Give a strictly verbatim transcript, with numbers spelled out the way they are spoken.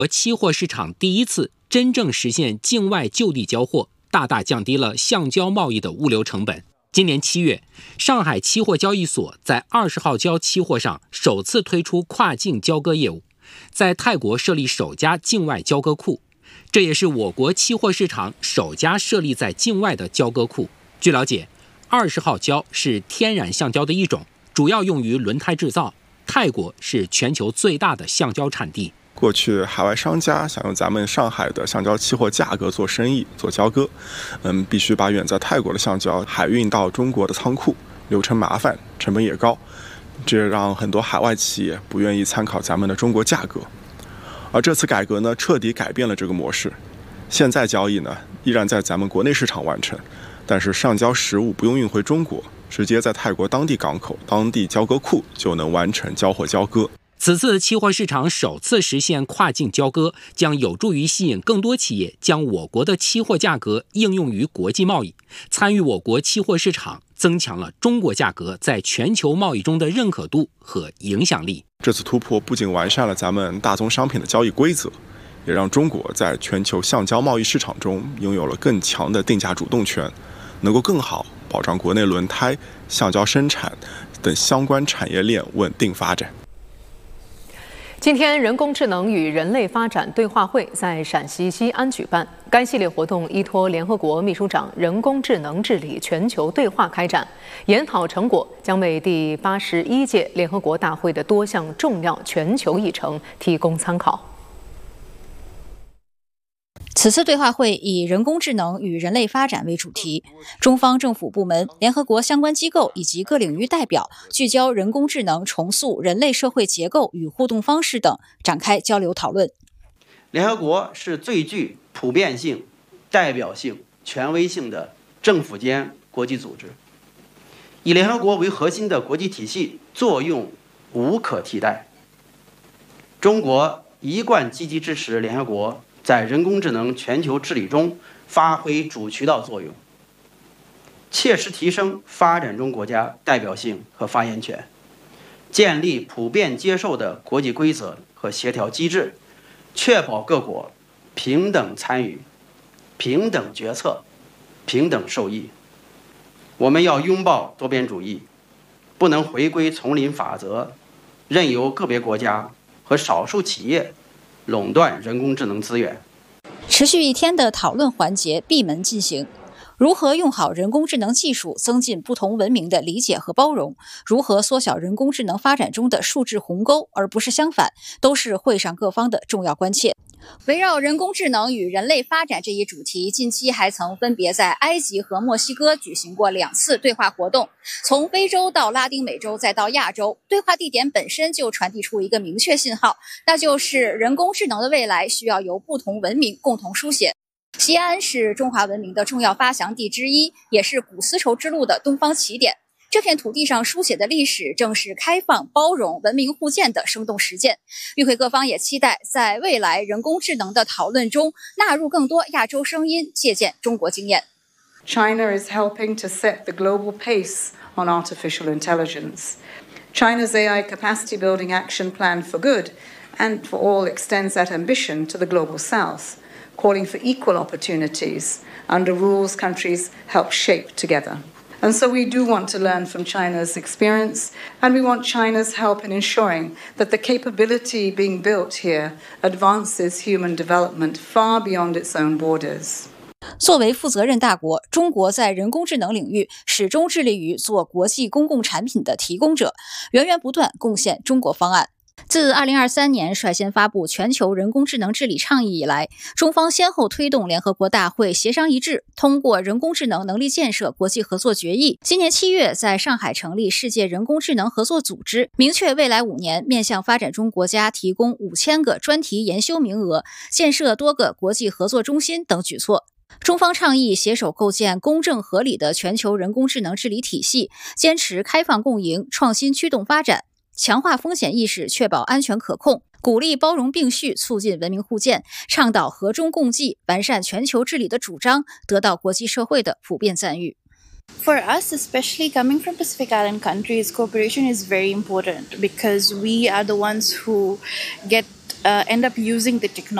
期货市场第一次真正实现境外就地交货，大大降低了橡胶贸易的物流成本。今年七月，上海期货交易所在二十号交期货上首次推出跨境交割业务，在泰国设立首家境外交割库，这也是我国期货市场首家设立在境外的交割库。据了解，二十号胶是天然橡胶的一种，主要用于轮胎制造。泰国是全球最大的橡胶产地。 过去海外商家想用咱们上海的橡胶期货价格做生意、做交割，嗯，必须把远在泰国的橡胶海运到中国的仓库，流程麻烦，成本也高，这让很多海外企业不愿意参考咱们的中国价格。而这次改革呢，彻底改变了这个模式。现在交易呢，依然在咱们国内市场完成，但是上交实物不用运回中国，直接在泰国当地港口、当地交割库就能完成交货交割。 此次期货市场首次实现跨境交割，将有助于吸引更多企业将我国的期货价格应用于国际贸易，参与我国期货市场，增强了中国价格在全球贸易中的认可度和影响力。 这次突破不仅完善了咱们大宗商品的交易规则，也让中国在全球橡胶贸易市场中拥有了更强的定价主动权，能够更好保障国内轮胎、橡胶生产等相关产业链稳定发展。 今天，人工智能与人类发展对话会在陕西西安举办。该系列活动依托联合国秘书长人工智能治理全球对话开展，研讨成果将为第八十一届联合国大会的多项重要全球议程提供参考。 此次对话会以人工智能与人类发展为主题，中方政府部门、联合国相关机构以及各领域代表聚焦人工智能重塑人类社会结构与互动方式等，展开交流讨论。 联合国是最具普遍性、代表性、权威性的政府间国际组织，以联合国为核心的国际体系作用无可替代。中国一贯积极支持联合国在人工智能全球治理中发挥主渠道作用，切实提升发展中国家代表性和发言权，建立普遍接受的国际规则和协调机制，确保各国平等参与、平等决策、平等受益。我们要拥抱多边主义，不能回归丛林法则，任由个别国家和少数企业垄断人工智能资源。 持续一天的讨论环节闭门进行，如何用好人工智能技术，增进不同文明的理解和包容，如何缩小人工智能发展中的数字鸿沟，而不是相反，都是会上各方的重要关切。围绕人工智能与人类发展这一主题，近期还曾分别在埃及和墨西哥举行过两次对话活动，从非洲到拉丁美洲再到亚洲，对话地点本身就传递出一个明确信号，那就是人工智能的未来需要由不同文明共同书写。西安是中华文明的重要发祥地之一，也是古丝绸之路的东方起点。这片土地上书写的历史，正是开放、包容、文明互鉴的生动实践。与会各方也期待在未来人工智能的讨论中纳入更多亚洲声音，借鉴中国经验。 China is helping to set the global pace on artificial intelligence. China's A I capacity building action plan for good and for all extends that ambition to the global south, calling for equal opportunities under rules countries help shape together.And so we do want to learn from China's experience, and we want China's help in ensuring that the capability being built here advances human development far beyond its own borders. 作为负责任大国，中国在人工智能领域始终致力于做国际公共产品的提供者，源源不断贡献中国方案。自二零二三年率先发布全球人工智能治理倡议以来，中方先后推动联合国大会协商一致，通过人工智能能力建设国际合作决议。今年七月在上海成立世界人工智能合作组织，明确未来五年面向发展中国家提供五千个专题研修名额，建设多个国际合作中心等举措。中方倡议携手构建公正合理的全球人工智能治理体系，坚持开放共赢、创新驱动发展，强化风险意识，确保安全可控，鼓励包容并蓄，促进文明互鉴，倡导和衷共济，完善全球治理的主张，得到国际社会的普遍赞誉。 For us, especially coming from Pacific Island countries, cooperation is very important because we are the ones who get uh, end up using the technology.